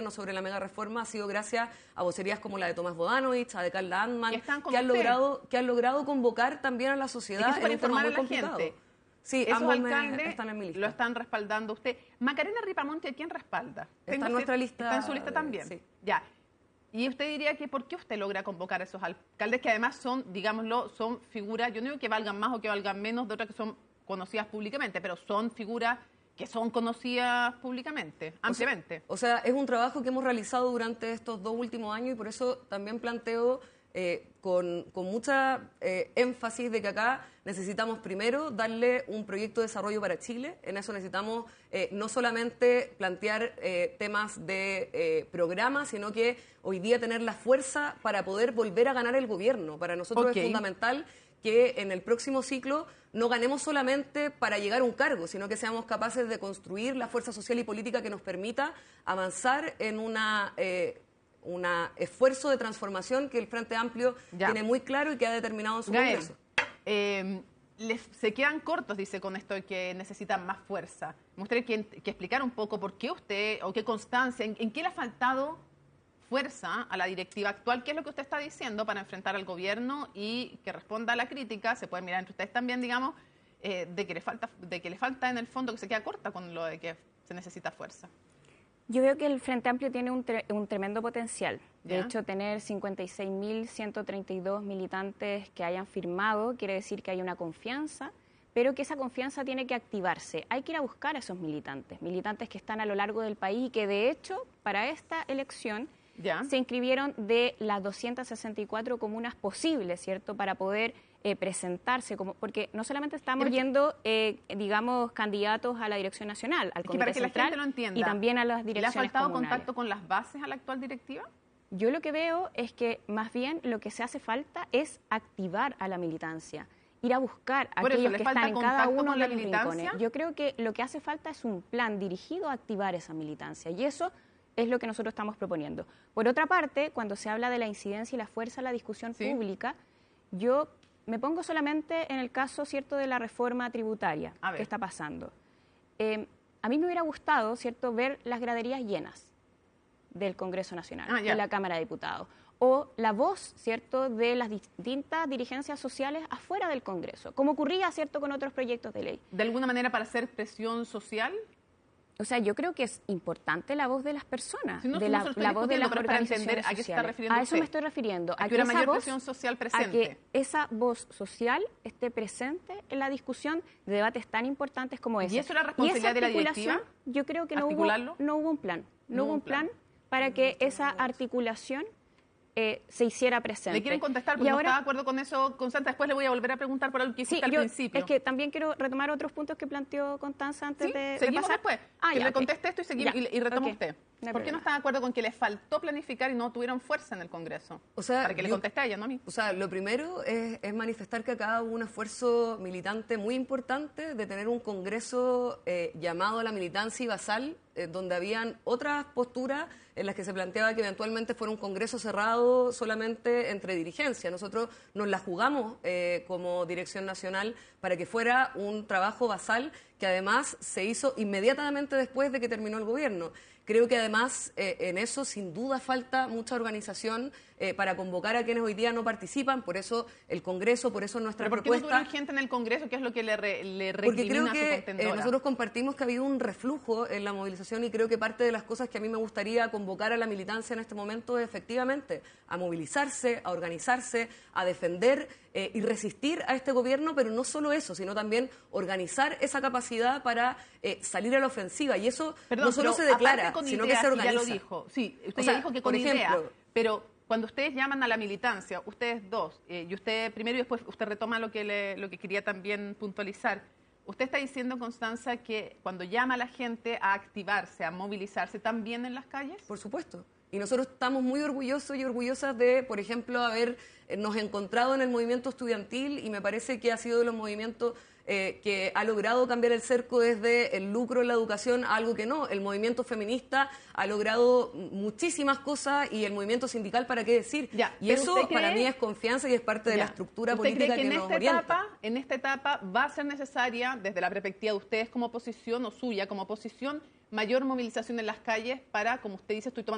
gobierno sobre la mega reforma ha sido gracias a vocerías como la de Tomás Bodanovich, a de Carla Antman, que han logrado convocar también a la sociedad en un tema muy complicado. Gente. Sí, esos ambos alcaldes están en mi lista. lo están respaldando usted. Macarena Ripamonte, ¿a quién respalda? Está en nuestra lista. ¿Está en su lista también? Sí. Ya. Y usted diría que ¿por qué usted logra convocar a esos alcaldes que además son, digámoslo, son figuras, yo no digo que valgan más o que valgan menos de otras que son conocidas públicamente, pero son figuras que son conocidas públicamente, ampliamente? O sea, es un trabajo que hemos realizado durante estos 2 últimos años y por eso también planteo con mucha énfasis de que acá necesitamos primero darle un proyecto de desarrollo para Chile. En eso necesitamos no solamente plantear temas de programas, sino que hoy día tener la fuerza para poder volver a ganar el gobierno. Para nosotros es fundamental que en el próximo ciclo no ganemos solamente para llegar a un cargo, sino que seamos capaces de construir la fuerza social y política que nos permita avanzar en un esfuerzo de transformación que el Frente Amplio tiene muy claro y que ha determinado en su Congreso. Se quedan cortos, dice, con esto de que necesitan más fuerza. Me gustaría que explicara un poco por qué usted, o qué constancia, en qué le ha faltado fuerza a la directiva actual, qué es lo que usted está diciendo para enfrentar al gobierno y que responda a la crítica, se puede mirar entre ustedes también, digamos, de que le falta en el fondo, que se queda corta con lo de que se necesita fuerza. Yo veo que el Frente Amplio tiene un tremendo potencial. De hecho, tener 56.132 militantes que hayan firmado quiere decir que hay una confianza, pero que esa confianza tiene que activarse. Hay que ir a buscar a esos militantes que están a lo largo del país y que, de hecho, para esta elección se inscribieron de las 264 comunas posibles, ¿cierto?, para poder presentarse, porque no solamente estamos yendo, digamos, candidatos a la dirección nacional, al Comité Central, y también a las direcciones comunales. ¿Le ha faltado contacto con las bases a la actual directiva? Yo lo que veo es que más bien lo que se hace falta es activar a la militancia, ir a buscar a aquellos que están en cada uno de los rincones. Yo creo que lo que hace falta es un plan dirigido a activar esa militancia, y eso es lo que nosotros estamos proponiendo. Por otra parte, cuando se habla de la incidencia y la fuerza de la discusión pública, yo me pongo solamente en el caso, ¿cierto?, de la reforma tributaria que está pasando. A mí me hubiera gustado, ¿cierto?, ver las graderías llenas del Congreso Nacional, de la Cámara de Diputados, o la voz, ¿cierto?, de las distintas dirigencias sociales afuera del Congreso, como ocurría, ¿cierto?, con otros proyectos de ley. ¿De alguna manera para hacer presión social? O sea, yo creo que es importante la voz de las personas, la voz de las organizaciones ¿a qué se está refiriendo a eso me estoy refiriendo. A que una mayor presión social presente. A que esa voz social esté presente en la discusión de debates tan importantes como ese. ¿Y eso es la responsabilidad de la directiva? Yo creo que no hubo un plan. No hubo un plan para que esa articulación se hiciera presente. ¿Le quieren contestar? Porque no está de acuerdo con eso, Constanza. Después le voy a volver a preguntar por algo que hiciste al principio. Es que también quiero retomar otros puntos que planteó Constanza antes de seguimos pasar. Después. Que le conteste esto y retoma usted. ¿Por qué no está de acuerdo con que le faltó planificar y no tuvieron fuerza en el Congreso? O sea, para que le conteste a ella, no a mí. O sea, lo primero es manifestar que acá hubo un esfuerzo militante muy importante de tener un Congreso llamado a la militancia y basal, donde habían otras posturas en las que se planteaba que eventualmente fuera un Congreso cerrado solamente entre dirigencia. Nosotros nos la jugamos como Dirección Nacional para que fuera un trabajo basal que además se hizo inmediatamente después de que terminó el gobierno. Creo que además en eso sin duda falta mucha organización para convocar a quienes hoy día no participan, por eso el Congreso, por eso nuestra propuesta. ¿Por qué no tuvieron gente en el Congreso? ¿Qué es lo que le recrimina Porque creo a su que contendora? nosotros compartimos que ha habido un reflujo en la movilización y creo que parte de las cosas que a mí me gustaría convocar a la militancia en este momento es efectivamente a movilizarse, a organizarse, a defender y resistir a este gobierno, pero no solo eso, sino también organizar esa capacidad para salir a la ofensiva. Y eso no solo se declara, sino que se organiza. Ya lo dijo. Sí, usted ya dijo que con idea, pero cuando ustedes llaman a la militancia, ustedes dos, y usted primero y después usted retoma lo que quería también puntualizar. Usted está diciendo, Constanza, que cuando llama a la gente a activarse, a movilizarse, ¿también en las calles? Por supuesto. Y nosotros estamos muy orgullosos y orgullosas de, por ejemplo, habernos encontrado en el movimiento estudiantil y me parece que ha sido de los movimientos que ha logrado cambiar el cerco desde el lucro en la educación a algo que no. El movimiento feminista ha logrado muchísimas cosas y el movimiento sindical, ¿para qué decir? Y eso para mí es confianza y es parte de la estructura política que nos orienta. En esta etapa va a ser necesaria, desde la perspectiva de ustedes como oposición o suya como oposición, mayor movilización en las calles para, como usted dice, estoy tomando